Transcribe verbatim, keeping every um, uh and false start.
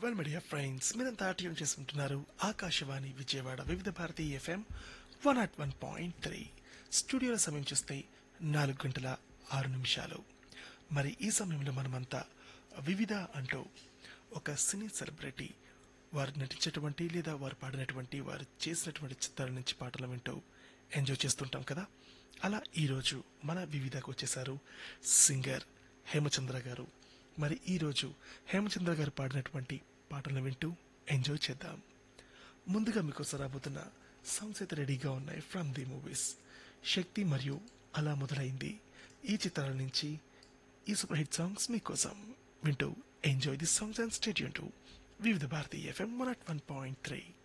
Well media friends మీరంతా tune చేసుకుంటున్నారు ఆకాశవాణి విజయవాడ వివిధ Bharati FM one not one point three స్టూడియోల సమయం చూస్తే నాలుగు గంటల ఆరు నిమిషాలు. మరి ఈ సమయంలో మనమంతా వివిధ అంటూ ఒక సినీ సెలబ్రిటీ వారు నటించేటువంటి లేదా వారు పాడినటువంటి వారు చేసినటువంటి చిత్రాల నుంచి పాటలు వింటూ ఎంజాయ్ చేస్తుంటాం కదా. అలా ఈరోజు మన వివిధకు వచ్చేసారు సింగర్ హేమచంద్ర గారు. మరి ఈరోజు హేమచంద్ర గారు పాడినటువంటి పాటలను వింటూ ఎంజాయ్ చేద్దాం. ముందుగా మీకోసం రాబోతున్న సాంగ్స్ అయితే రెడీగా ఉన్నాయి ఫ్రమ్ ది మూవీస్ శక్తి మరియు అలా మొదలైంది ఈ చిత్రాల నుంచి ఈ సూపర్ హిట్ సాంగ్స్ మీకోసం. వింటూ enjoy the songs and state to వివిధ Bharati FM one not one point three.